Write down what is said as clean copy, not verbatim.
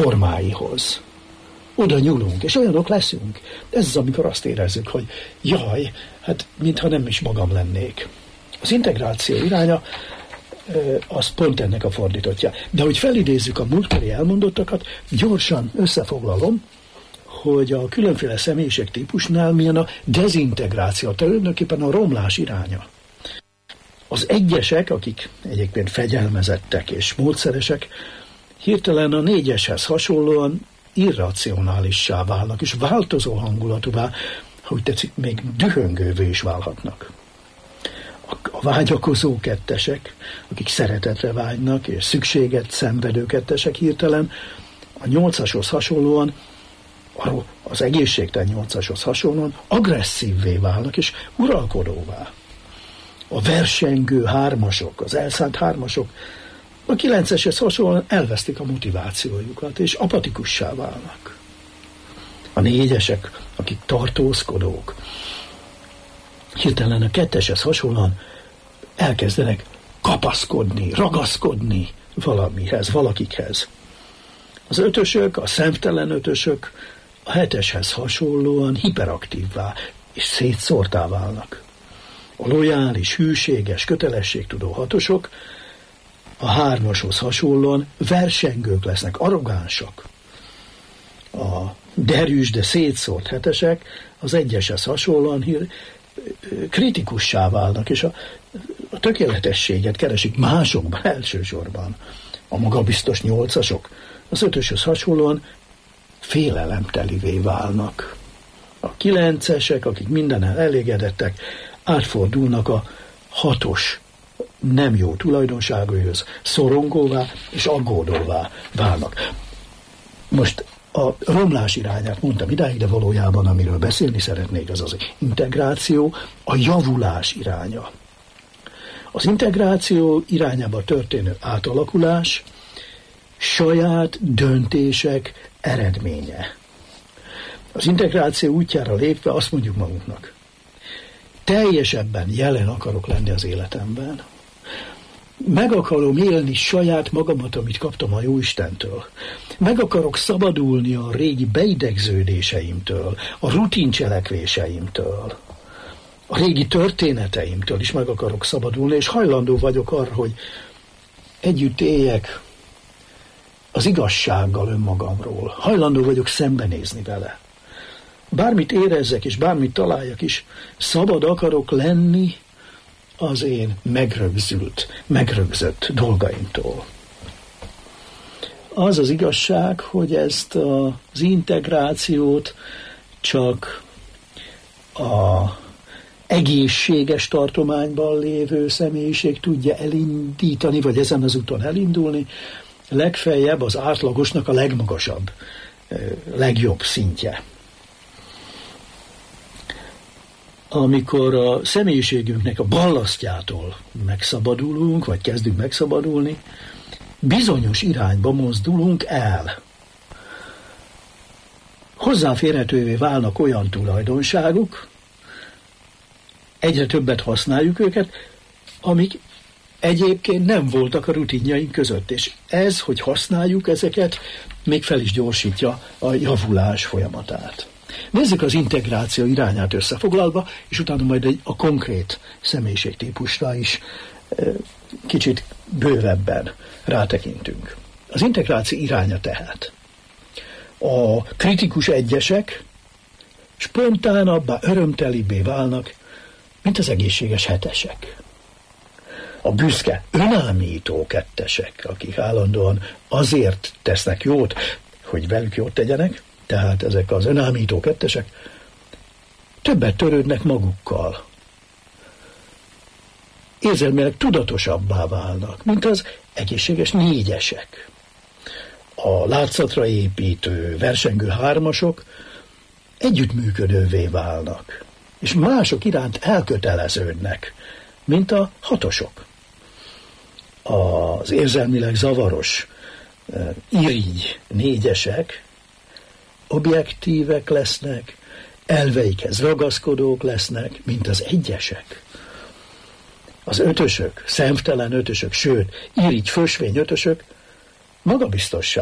formáihoz. Oda nyúlunk, és olyanok leszünk. Ez az, amikor azt érezzük, hogy jaj, hát mintha nem is magam lennék. Az integráció iránya az pont ennek a fordítottja. De hogy felidézzük a múltkori elmondottakat, gyorsan összefoglalom, hogy a különféle személyiségtípusnál milyen a dezintegráció, tulajdonképpen a romlás iránya. Az egyesek, akik egyébként fegyelmezettek és módszeresek, hirtelen a négyeshez hasonlóan irracionálissá válnak, és változó hangulatúvá, hogy tetszik, még dühöngővé is válhatnak. A vágyakozó kettesek, akik szeretetre vágynak, és szükséget szenvedő kettesek hirtelen a nyolcashoz hasonlóan, az egészségtelen nyolcashoz hasonlóan agresszívvé válnak, és uralkodóvá. A versengő hármasok, az elszánt hármasok a kilenceshez hasonlóan elvesztik a motivációjukat, és apatikussá válnak. A négyesek, akik tartózkodók, hirtelen a ketteshez hasonlóan elkezdenek kapaszkodni, ragaszkodni valamihez, valakikhez. Az ötösök, a szemtelen ötösök a heteshez hasonlóan hiperaktívvá és szétszórtá válnak. A lojális, hűséges, kötelességtudó hatosok a hármashoz hasonlóan versengők lesznek, arrogánsak. A derűs, de szétszórt hetesek az egyeshez hasonlóan kritikussá válnak, és a tökéletességet keresik másokban elsősorban. A magabiztos nyolcasok az ötöshöz hasonlóan félelemtelivé válnak. A kilencesek, akik mindennel elégedettek, átfordulnak a hatos nem jó tulajdonságaihoz, szorongóvá és aggódóvá válnak. Most a romlás irányát mondtam idáig, de valójában amiről beszélni szeretnék, az az integráció, a javulás iránya. Az integráció irányába történő átalakulás saját döntések eredménye. Az integráció útjára lépve azt mondjuk magunknak, teljesebben jelen akarok lenni az életemben. Meg akarom élni saját magamat, amit kaptam a Jóistentől. Meg akarok szabadulni a régi beidegződéseimtől, a rutincselekvéseimtől, a régi történeteimtől is meg akarok szabadulni, és hajlandó vagyok arra, hogy együtt éljek az igazsággal önmagamról. Hajlandó vagyok szembenézni vele. Bármit érezzek, és bármit találjak is, szabad akarok lenni az én megrögzött dolgaimtól. Az az igazság, hogy ezt az integrációt csak a egészséges tartományban lévő személyiség tudja elindítani, vagy ezen az úton elindulni, legfeljebb az átlagosnak a legmagasabb, legjobb szintje. Amikor a személyiségünknek a ballasztjától megszabadulunk, vagy kezdünk megszabadulni, bizonyos irányba mozdulunk el. Hozzáférhetővé válnak olyan tulajdonságok, egyre többet használjuk őket, amik egyébként nem voltak a rutinjaink között, és ez, hogy használjuk ezeket, még fel is gyorsítja a javulás folyamatát. Nézzük az integráció irányát összefoglalva, és utána majd a konkrét személyiségtípusra is kicsit bővebben rátekintünk. Az integráció iránya tehát. A kritikus egyesek spontánabbá, örömtelibbé válnak, mint az egészséges hetesek. A büszke, önállító kettesek, akik állandóan azért tesznek jót, hogy velük jót tegyenek, tehát ezek az önállító kettesek többet törődnek magukkal. Érzelmileg tudatosabbá válnak, mint az egészséges négyesek. A látszatra építő, versengő hármasok együttműködővé válnak, és mások iránt elköteleződnek, mint a hatosok. Az érzelmileg zavaros, irigy négyesek objektívek lesznek, elveikhez ragaszkodók lesznek, mint az egyesek. Az ötösök, szemtelen ötösök, sőt, irigy, fösvény ötösök magabiztossá